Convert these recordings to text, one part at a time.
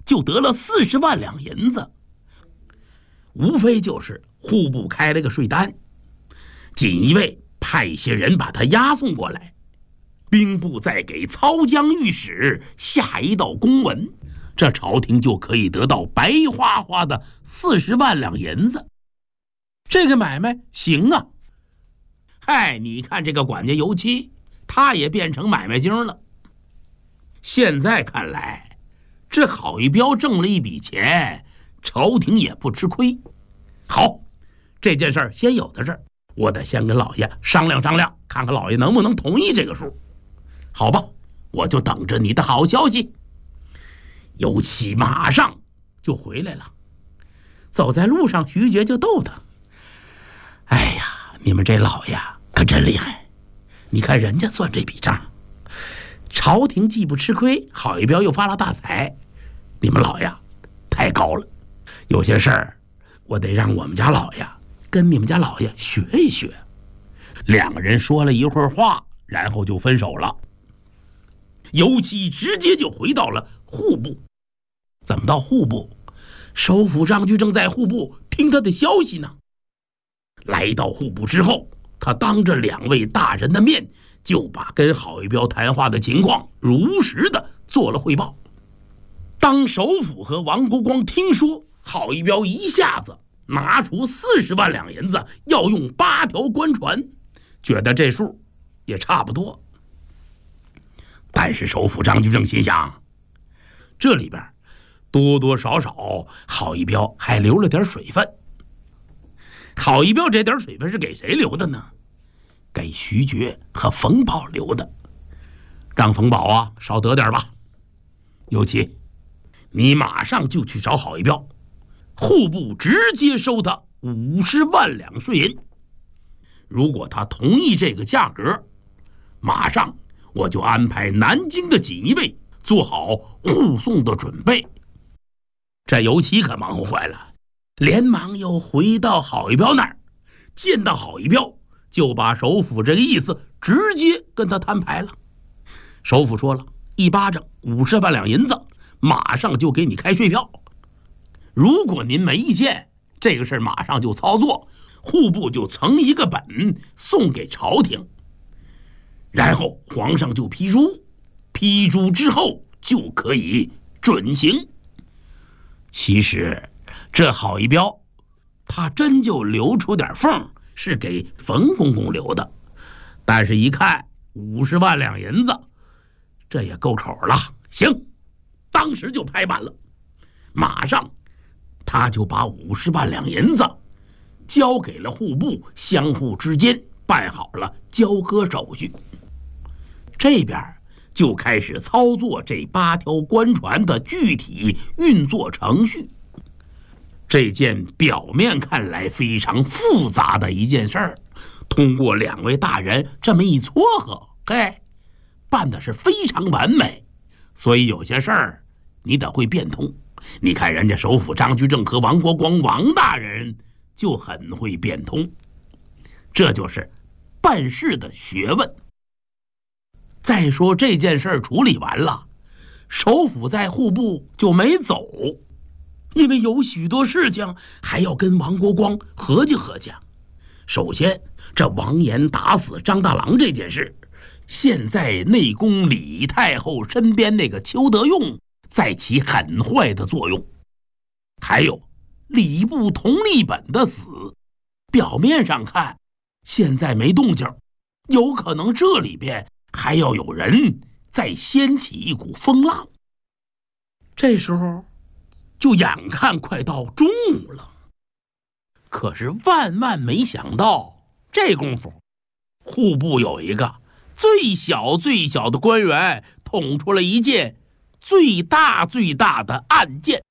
就得了40万两银子，无非就是户部开了个税单，锦衣卫派些人把他押送过来，兵部再给操江御史下一道公文，这朝廷就可以得到白花花的40万两银子。这个买卖行啊！嗨，你看这个管家尤其，他也变成买卖精了。现在看来，这郝一彪挣了一笔钱，朝廷也不吃亏。好，这件事先有到这儿，我得先跟老爷商量商量，看看老爷能不能同意这个数。好吧，我就等着你的好消息。尤其马上就回来了，走在路上，徐觉就逗他：哎呀，你们这老爷可真厉害，你看人家算这笔账，朝廷既不吃亏，郝一彪又发了大财，你们老爷太高了。有些事儿我得让我们家老爷跟你们家老爷学一学。两个人说了一会儿话，然后就分手了。尤其直接就回到了户部。怎么到户部？首辅张居正在户部听他的消息呢。来到户部之后，他当着2位大人的面，就把跟郝一彪谈话的情况如实的做了汇报。当首辅和王国光听说郝一彪一下子拿出40万两银子，要用8条官船，觉得这数也差不多。但是首辅张居正心想，这里边多多少少郝一彪还留了点水分。郝一彪这点水分是给谁留的呢？给徐觉和冯保留的。让冯保啊少得点吧。尤其你马上就去找郝一彪，户部直接收他50万两税银。如果他同意这个价格，马上我就安排南京的锦衣卫做好护送的准备。这尤其可忙活坏了，连忙又回到郝一彪那儿，见到郝一彪就把首辅这个意思直接跟他摊牌了。首辅说了，一巴掌50万两银子，马上就给你开税票。如果您没意见，这个事儿马上就操作，户部就呈一个本送给朝廷，然后皇上就批书，批注之后就可以准行。其实这郝一彪他真就留出点缝，是给冯公公留的，但是一看50万两银子，这也够口了。行，当时就拍板了，马上他就把50万两银子交给了户部，相互之间办好了交割手续。这边就开始操作这8条官船的具体运作程序。这件表面看来非常复杂的一件事儿，通过2位大人这么一撮合，办的是非常完美。所以有些事儿你得会变通。你看人家首辅张居正和王国光王大人就很会变通，这就是办事的学问。再说这件事儿处理完了，首辅在户部就没走，因为有许多事情还要跟王国光合计合计。首先，这王延打死张大郎这件事，现在内宫李太后身边那个邱德用在起很坏的作用。还有礼部同立本的死，表面上看现在没动静，有可能这里边还要有人再掀起一股风浪。这时候就眼看快到中午了，可是万万没想到，这功夫户部有一个最小的官员捅出了一件最大的案件。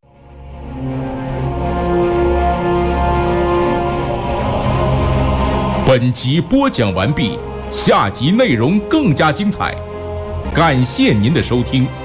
本集播讲完毕，下集内容更加精彩，感谢您的收听。